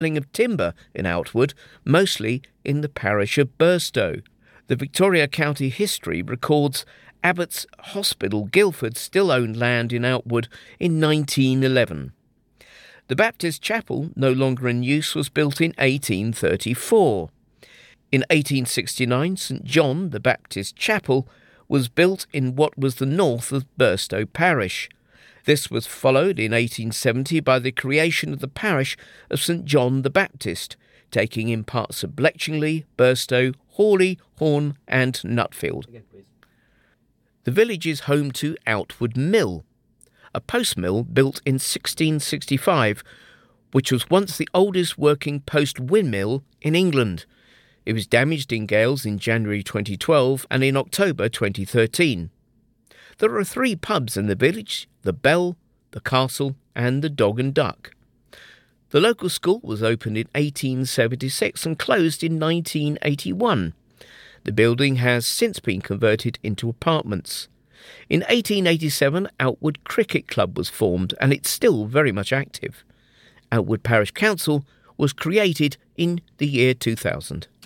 selling of timber in Outwood, mostly in the parish of Burstow. The Victoria County history records Abbott's Hospital, Guildford, still owned land in Outwood in 1911. The Baptist chapel, no longer in use, was built in 1834. In 1869, St John the Baptist Chapel was built in what was the north of Burstow parish. This was followed in 1870 by the creation of the parish of St John the Baptist, taking in parts of Bletchingley, Burstow, Hawley, Horn and Nutfield. The village is home to Outwood Mill, a post mill built in 1665, which was once the oldest working post windmill in England. It was damaged in gales in January 2012 and in October 2013. There are 3 pubs in the village: the Bell, the Castle and the Dog and Duck. The local school was opened in 1876 and closed in 1981. The building has since been converted into apartments. In 1887, Outwood Cricket Club was formed and it's still very much active. Outwood Parish Council was created in the year 2000.